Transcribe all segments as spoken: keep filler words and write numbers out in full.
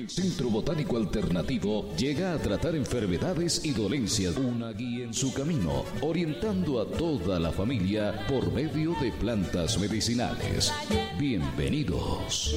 Centro Botánico Alternativo llega a tratar enfermedades y dolencias. Una guía en su camino, orientando a toda la familia por medio de plantas medicinales. Bienvenidos.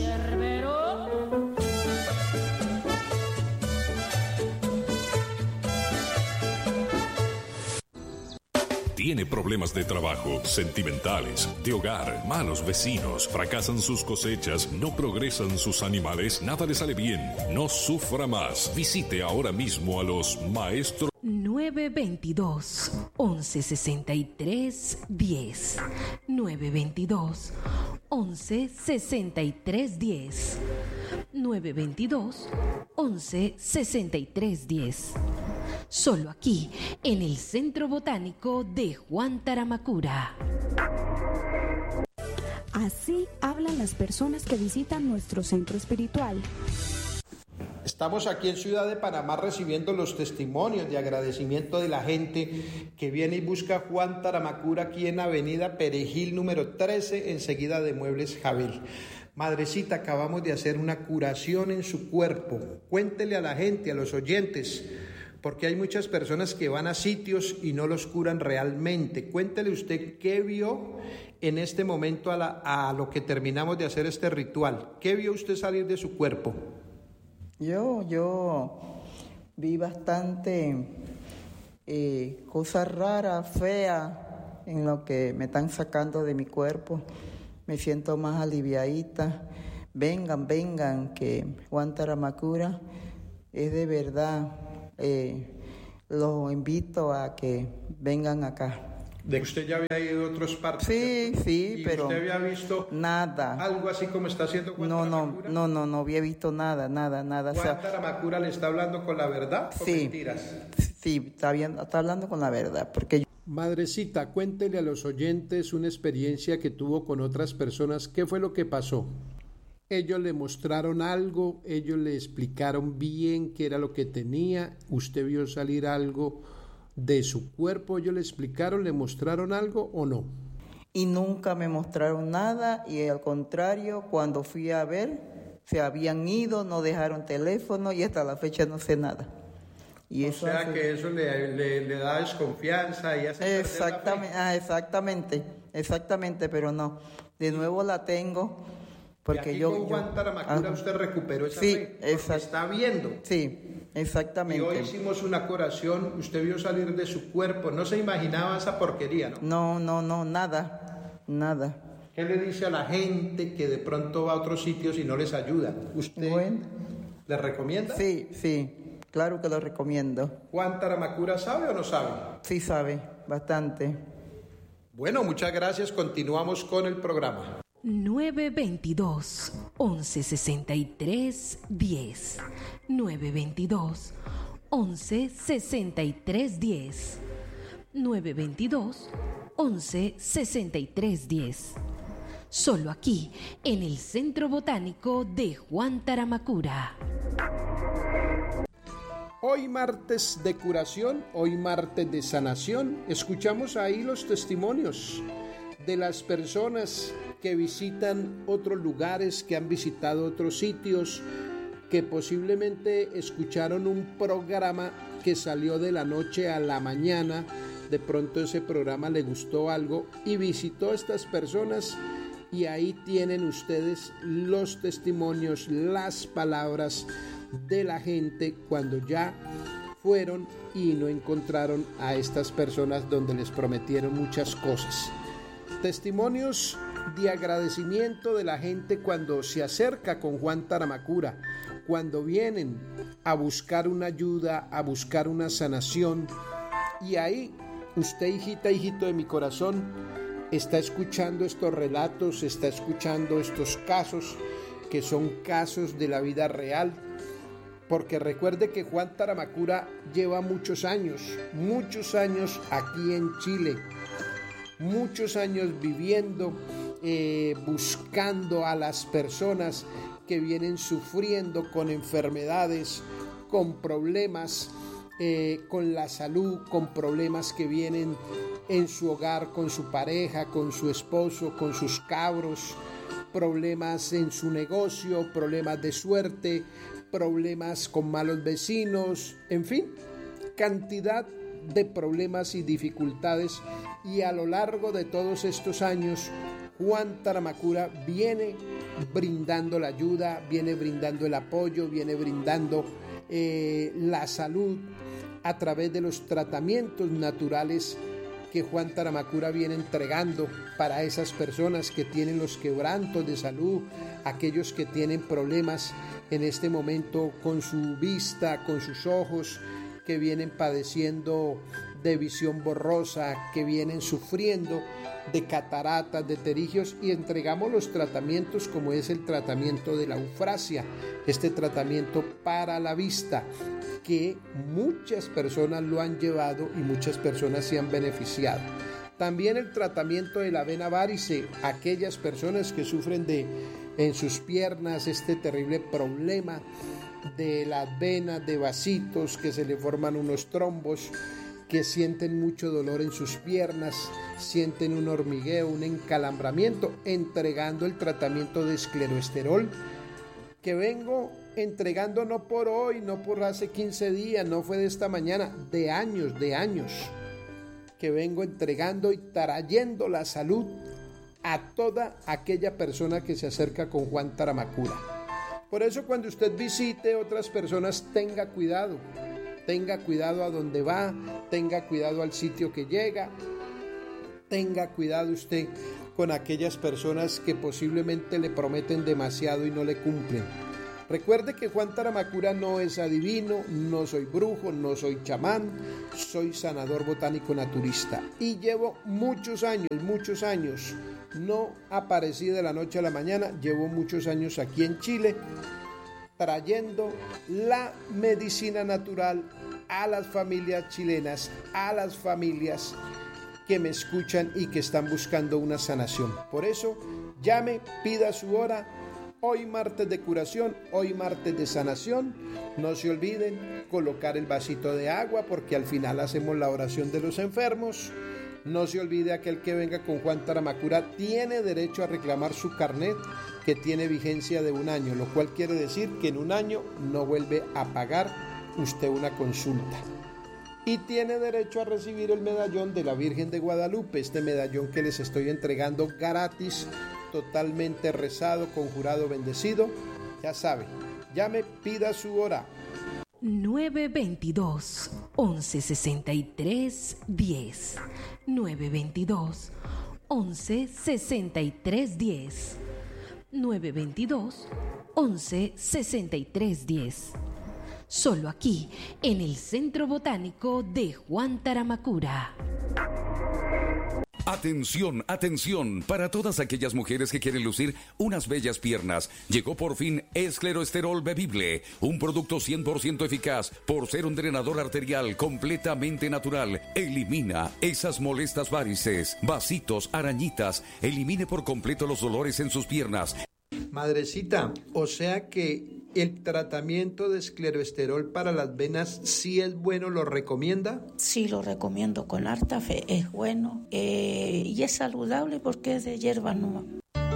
Tiene problemas de trabajo, sentimentales, de hogar, malos vecinos, fracasan sus cosechas, no progresan sus animales, nada le sale bien. No sufra más. Visite ahora mismo a los maestros. nueve veintidós, once sesenta y tres, diez. nueve veintidós, once sesenta y tres, diez. nueve veintidós, once sesenta y tres, diez. Solo aquí, en el Centro Botánico de Juan Taramacura. Así hablan las personas que visitan nuestro centro espiritual. Estamos aquí en Ciudad de Panamá recibiendo los testimonios de agradecimiento de la gente que viene y busca a Juan Taramacura aquí en Avenida Perejil número trece, enseguida de Muebles Jabel. Madrecita, acabamos de hacer una curación en su cuerpo. Cuéntele a la gente, a los oyentes, porque hay muchas personas que van a sitios y no los curan realmente. Cuéntele usted qué vio en este momento a, la, a lo que terminamos de hacer este ritual. ¿Qué vio usted salir de su cuerpo? Yo, yo vi bastante eh, cosas raras, feas, en lo que me están sacando de mi cuerpo. Me siento más aliviadita. Vengan, vengan, que Juan Taramacura es de verdad. Eh, los invito a que vengan acá. ¿De que usted ya había ido a otras partes? Sí, ¿cierto? sí, ¿Y pero usted había visto nada, algo así como está haciendo Juan no, Taramacura? No, no, no, no había visto nada, nada, nada. ¿Juan o sea, Taramacura le está hablando con la verdad o sí, mentiras? Sí, está, bien, está hablando con la verdad, porque yo... Madrecita, cuéntele a los oyentes una experiencia que tuvo con otras personas. ¿Qué fue lo que pasó? Ellos le mostraron algo, ellos le explicaron bien qué era lo que tenía, usted vio salir algo de su cuerpo, ellos le explicaron, le mostraron algo o no. Y nunca me mostraron nada, y al contrario, cuando fui a ver, se habían ido, no dejaron teléfono y hasta la fecha no sé nada. Y o eso sea hace... que eso le, le, le da desconfianza y hace exactamente, ah, exactamente, exactamente, pero no, de nuevo la tengo. Porque y aquí yo, con Juan yo, Taramacura ah, usted recuperó esa sí, fe, porque está viendo. Sí, exactamente. Y hoy hicimos una curación, usted vio salir de su cuerpo, no se imaginaba esa porquería, ¿no? No, no, no, nada, nada. ¿Qué le dice a la gente que de pronto va a otros sitios y no les ayuda? ¿Usted bueno, le recomienda? Sí, sí, claro que lo recomiendo. ¿Juan Taramacura sabe o no sabe? Sí sabe, bastante. Bueno, muchas gracias, continuamos con el programa. nueve veintidós, once sesenta y tres, diez. nueve veintidós, once sesenta y tres, diez. nueve veintidós, once sesenta y tres, diez. Solo aquí, en el Centro Botánico de Juan Taramacura. Hoy martes de curación, hoy martes de sanación, escuchamos ahí los testimonios de las personas que visitan otros lugares, que han visitado otros sitios, que posiblemente escucharon un programa que salió de la noche a la mañana, de pronto ese programa le gustó algo y visitó a estas personas, y ahí tienen ustedes los testimonios, las palabras de la gente cuando ya fueron y no encontraron a estas personas donde les prometieron muchas cosas. Testimonios de agradecimiento de la gente cuando se acerca con Juan Taramacura, cuando vienen a buscar una ayuda, a buscar una sanación. Y ahí, usted, hijita, hijito de mi corazón, está escuchando estos relatos, está escuchando estos casos, que son casos de la vida real. Porque recuerde que Juan Taramacura lleva muchos años, muchos años aquí en Chile, muchos años viviendo, eh, buscando a las personas que vienen sufriendo con enfermedades, con problemas, eh, con la salud, con problemas que vienen en su hogar, con su pareja, con su esposo, con sus cabros, problemas en su negocio, problemas de suerte, problemas con malos vecinos, en fin, cantidad de problemas y dificultades. Y a lo largo de todos estos años, Juan Taramacura viene brindando la ayuda, viene brindando el apoyo, viene brindando eh, la salud a través de los tratamientos naturales que Juan Taramacura viene entregando para esas personas que tienen los quebrantos de salud, aquellos que tienen problemas en este momento con su vista, con sus ojos, que vienen padeciendo de visión borrosa, que vienen sufriendo de cataratas, de pterigios, y entregamos los tratamientos como es el tratamiento de la eufrasia, este tratamiento para la vista, que muchas personas lo han llevado y muchas personas se han beneficiado. También el tratamiento de la vena varice, aquellas personas que sufren de en sus piernas este terrible problema de las venas, de vasitos, que se le forman unos trombos, que sienten mucho dolor en sus piernas, sienten un hormigueo, un encalambramiento, entregando el tratamiento de escleroesterol, que vengo entregando no por hoy, no por hace quince días, no fue de esta mañana, de años, de años, que vengo entregando y trayendo la salud a toda aquella persona que se acerca con Juan Taramacura. Por eso, cuando usted visite otras personas, tenga cuidado, tenga cuidado a dónde va, tenga cuidado al sitio que llega, tenga cuidado usted con aquellas personas que posiblemente le prometen demasiado y no le cumplen. Recuerde que Juan Taramacura no es adivino, no soy brujo, no soy chamán, soy sanador botánico naturista y llevo muchos años, muchos años, no aparecí de la noche a la mañana, llevo muchos años aquí en Chile trayendo la medicina natural a las familias chilenas, a las familias que me escuchan y que están buscando una sanación. Por eso, llame, pida su hora. Hoy martes de curación, hoy martes de sanación. No se olviden colocar el vasito de agua porque al final hacemos la oración de los enfermos. No se olvide, aquel que venga con Juan Taramacura tiene derecho a reclamar su carnet, que tiene vigencia de un año, lo cual quiere decir que en un año no vuelve a pagar usted una consulta. Y tiene derecho a recibir el medallón de la Virgen de Guadalupe, este medallón que les estoy entregando gratis, totalmente rezado, conjurado, bendecido. Ya sabe, llame, pida su hora. nueve veintidós, once sesenta y tres, diez. nueve veintidós, once sesenta y tres, diez. nueve veintidós, once sesenta y tres, diez. Solo aquí, en el Centro Botánico de Juan Taramacura. Atención, atención, para todas aquellas mujeres que quieren lucir unas bellas piernas, llegó por fin Escleroesterol Bebible, un producto cien por ciento eficaz por ser un drenador arterial completamente natural. Elimina esas molestas varices, vasitos, arañitas, elimine por completo los dolores en sus piernas. Madrecita, o sea que el tratamiento de escleroesterol para las venas, ¿sí es bueno, lo recomienda? Sí, lo recomiendo con harta fe, es bueno eh, y es saludable porque es de hierba nueva.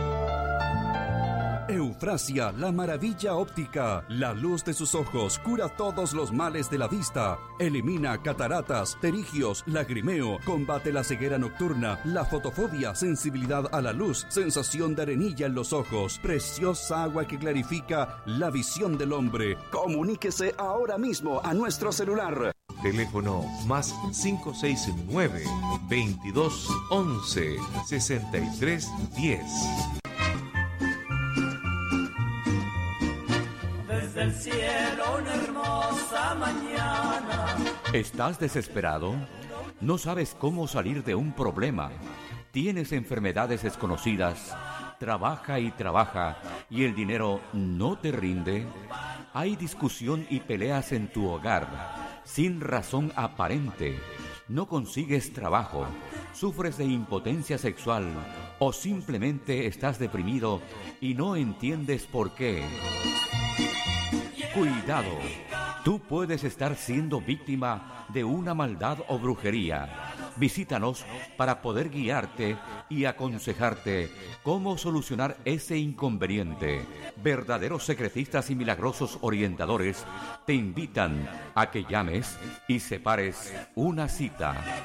Eufrasia, la maravilla óptica. La luz de sus ojos cura todos los males de la vista. Elimina cataratas, pterigios, lagrimeo. Combate la ceguera nocturna, la fotofobia, sensibilidad a la luz, sensación de arenilla en los ojos. Preciosa agua que clarifica la visión del hombre. Comuníquese ahora mismo a nuestro celular. Teléfono más cinco seis nueve, veintidós, once, sesenta y tres, diez. Desde el cielo una hermosa mañana. ¿Estás desesperado? ¿No sabes cómo salir de un problema? ¿Tienes enfermedades desconocidas? ¿Trabaja y trabaja y el dinero no te rinde? ¿Hay discusión y peleas en tu hogar sin razón aparente? ¿No consigues trabajo? ¿Sufres de impotencia sexual? ¿O simplemente estás deprimido y no entiendes por qué? Cuidado, tú puedes estar siendo víctima de una maldad o brujería. Visítanos para poder guiarte y aconsejarte cómo solucionar ese inconveniente. Verdaderos secretistas y milagrosos orientadores te invitan a que llames y separes una cita.